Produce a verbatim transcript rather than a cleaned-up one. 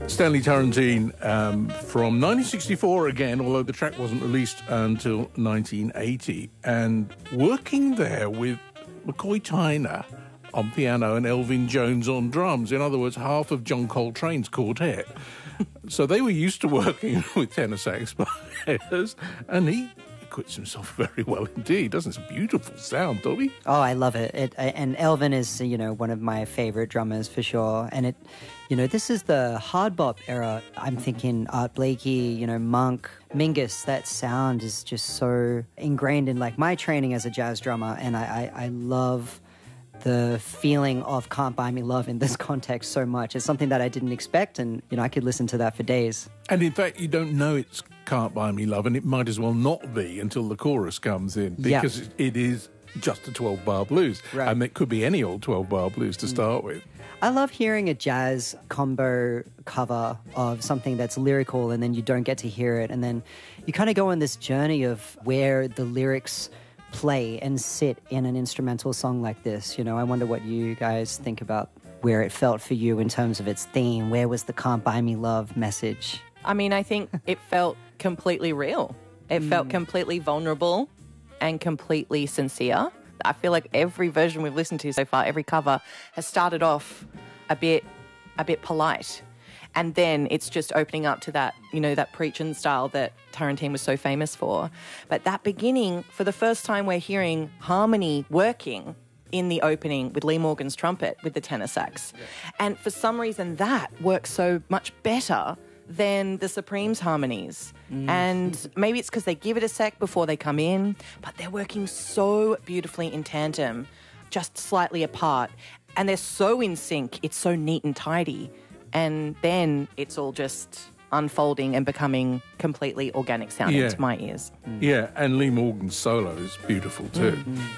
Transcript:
Stanley Turrentine um, from nineteen sixty-four again, although the track wasn't released until nineteen eighty. And working there with McCoy Tyner on piano and Elvin Jones on drums. In other words, half of John Coltrane's quartet. So they were used to working with tenor sax players, and he acquits himself very well indeed. Doesn't it? It's a beautiful sound, Dobby. Oh, I love it. It and Elvin is, you know, one of my favorite drummers for sure. And it, you know, this is the hard bop era. I'm thinking Art Blakey, you know, Monk, Mingus. That sound is just so ingrained in like my training as a jazz drummer, and I, I, I love the feeling of Can't Buy Me Love in this context so much. It's something that I didn't expect, and, you know, I could listen to that for days. And in fact, you don't know it's Can't Buy Me Love, and it might as well not be until the chorus comes in, because yeah. it is just a twelve-bar blues. Right. And it could be any old twelve-bar blues to start with. I love hearing a jazz combo cover of something that's lyrical, and then you don't get to hear it, and then you kind of go on this journey of where the lyrics play and sit in an instrumental song like this. You know, I wonder what you guys think about where it felt for you in terms of its theme. Where was the Can't Buy Me Love message? I mean, I think it felt completely real. It mm. felt completely vulnerable and completely sincere. I feel like every version we've listened to so far, every cover, has started off a bit a bit polite. And then it's just opening up to that, you know, that preaching style that Turrentine was so famous for. But that beginning, for the first time we're hearing harmony working in the opening with Lee Morgan's trumpet with the tenor sax. Yeah. And for some reason that works so much better than the Supremes harmonies. Mm. And maybe it's because they give it a sec before they come in, but they're working so beautifully in tandem, just slightly apart. And they're so in sync, it's so neat and tidy. And then it's all just unfolding and becoming completely organic sounding yeah. to my ears. Mm. Yeah, and Lee Morgan's solo is beautiful too. Mm-hmm.